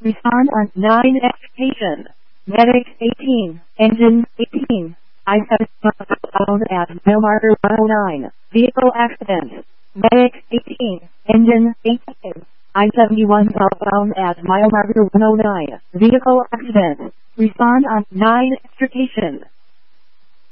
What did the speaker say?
Respond on 9 extrication. Medic 18. Engine 18. I-70 found at mile marker 109. Vehicle accident. Medic 18. Engine 18. I-71 southbound at mile marker 109. Vehicle accident. Respond on 9 extrication.